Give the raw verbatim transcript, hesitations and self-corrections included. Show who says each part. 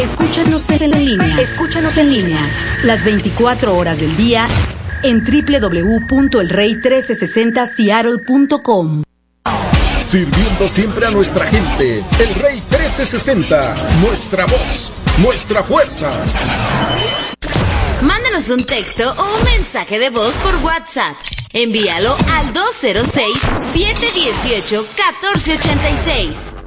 Speaker 1: Escúchanos en línea. Escúchanos en línea. Las veinticuatro horas del día en doble u doble u doble u punto el rey trece sesenta seattle punto com.
Speaker 2: Sirviendo siempre a nuestra gente. El Rey trece sesenta. Nuestra voz. Nuestra fuerza.
Speaker 3: Mándanos un texto o un mensaje de voz por WhatsApp. Envíalo al dos cero seis, siete uno ocho, uno cuatro ocho seis.